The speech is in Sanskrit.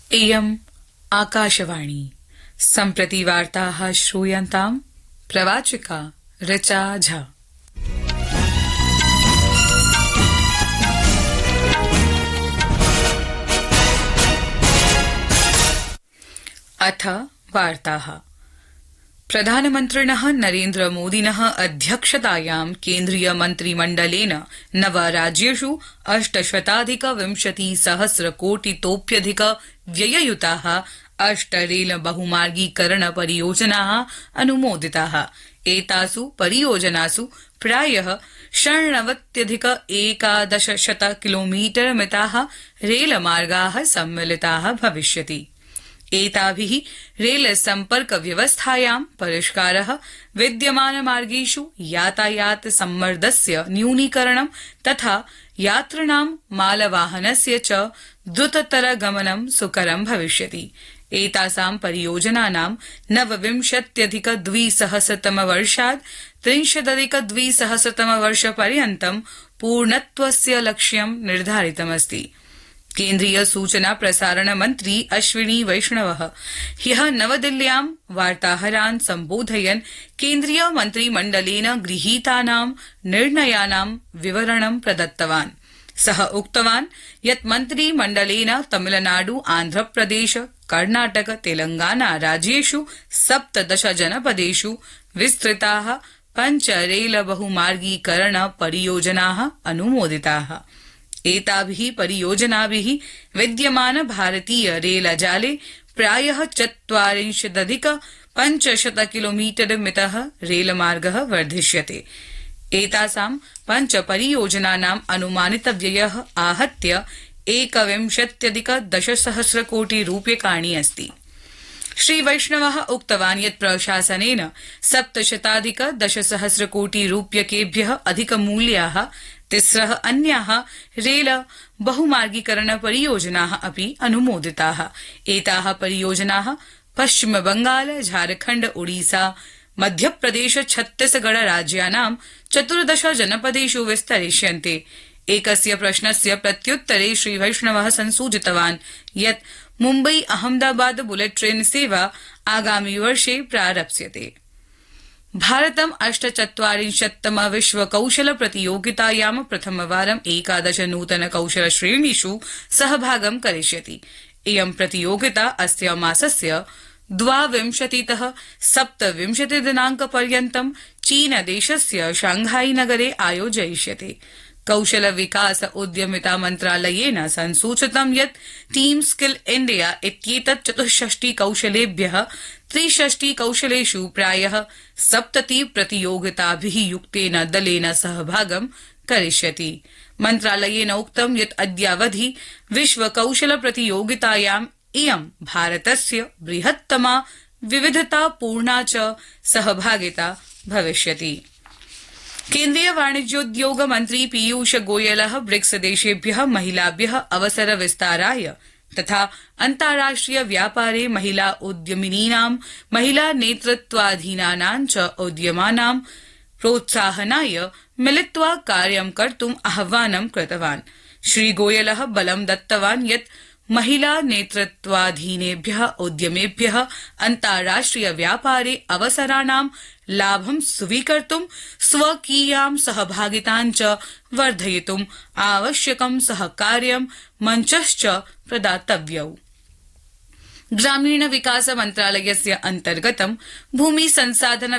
इयम् आकाशवाणी सम्प्रति वार्ताः श्रूयन्ताम् प्रवाचिका ऋचा झा। अथ वार्ताः। प्रधानमन्त्रिणः नरेन्द्रमोदिनः अध्यक्षतायां केन्द्रीय मन्त्रिमण्डलेन नवराज्येषु 820,000,000,000 व्यययुताः 8 रेल बहुमार्गीकरण परियोजनाः अनुमोदिताः। एतासु परियोजनासु प्रायः 96,110 किलोमीटर मिताः रेलमार्गाः सम्मिलिताः भविष्यति। एताभिः रेल सम्पर्क व्यवस्थायां परिष्कारः, विद्यमानमार्गेषु यातायात सम्मर्दस्य न्यूनीकरणं तथा यात्रिणां मालवाहनस्य च द्रुततर गमनं सुकरं भविष्यति। एतासां परियोजनानां नवविंशत्यधिक-द्विसहस्रतमवर्षात् 30,अधिक-द्विसहस्रतमवर्षपर्यन्तं पूर्णत्वस्य लक्ष्यं निर्धारितमस्ति। केन्द्रीय सूचना प्रसारण मन्त्री अश्विनी वैष्णवः ह्यः नवदिल्ल्यां वार्ताहरान् सम्बोधयन् केन्द्रीय मन्त्रिमण्डलेन गृहीतानां निर्णयानां विवरणं प्रदत्तवान्। सः उक्तवान् यत् मन्त्रिमण्डलेन तमिलनाडु, आन्ध्रप्रदेश, कर्णाटक, तेलंगाना राज्येषु 17 जनपदेषु विस्तृताः 5 रेल बहुमार्गीकरण परियोजनाः अनुमोदिताः। एताभिः परियोजनाभिः विद्यमान भारतीय रेलजाले प्रायः 40,500 किलोमीटर मितः रेलमार्गः वर्धिष्यते। एतासां 5 परियोजनानाम् अनुमानित व्ययः आहत्य 21,10,000 कोटि रूप्यकाणि अस्ति। श्री वैष्णवः उक्तवान् यत् प्रशासनेन 700,10,000 कोटि रूप्यकेभ्यः अधिकमूल्याः 3 अन्याः रेल बहुमार्गीकरण परियोजनाः अपि अनुमोदिताः। एताः परियोजनाः पश्चिमबंगाल, झारखण्ड, ओडिसा, मध्यप्रदेश, छत्तीसगढ़ राज्यानां 14 जनपदेषु विस्तरिष्यन्ते। एकस्य प्रश्नस्य प्रत्युत्तरे श्री वैष्णवः संसूचितवान् यत् मुम्बई अहमदाबाद बुलेट ट्रेन सेवा आगामि वर्षे प्रारप्स्यते। भारतम् 48तम विश्व कौशल प्रतियोगितायां प्रथमवारं 11 नूतन कौशल श्रेणीषु सहभागं करिष्यति। इयं प्रतियोगिता अस्य मासस्य 22 तः 27 दिनाङ्कपर्यन्तं चीनदेशस्य शांघाई नगरे आयोजयिष्यते। कौशल विकास उद्यमिता मन्त्रालयेन संसूचितं यत् टीम स्किल इंडिया इत्येतत् 64 कौशलेभ्यः 63 कौशलेषु प्रायः 70 प्रतियोगिताभिः युक्तेन दलेन सहभागं करिष्यति। मन्त्रालयेन उक्तं यत् अद्यावधि विश्व कौशल प्रतियोगितायाम् इयं भारतस्य बृहत्तमा विविधतापूर्णा च सहभागिता भविष्यति। केन्द्रीय वाणिज्योद्योग मन्त्री पीयूष गोयलः ब्रिक्स देशेभ्यः महिलाभ्यः अवसर विस्ताराय तथा अन्ताराष्ट्रिय व्यापारे महिला उद्यमिनीनां, महिला नेतृत्वाधीनानां च उद्यमानां प्रोत्साहनाय मिलित्वा कार्यं कर्तुम् आह्वानं कृतवान्। श्री गोयलः बलं दत्तवान् यत् महिला नेतृत्वाधीनेभ्यः उद्यमेभ्यः अन्ताराष्ट्रिय व्यापारे अवसराणां लाभं स्वीकर्तुं स्वकीयां सहभागितां च वर्धयितुम् आवश्यकं सहकार्यं मञ्चश्च प्रदातव्यौ। ग्रामीण विकास मन्त्रालयस्य अन्तर्गतं भूमि संसाधन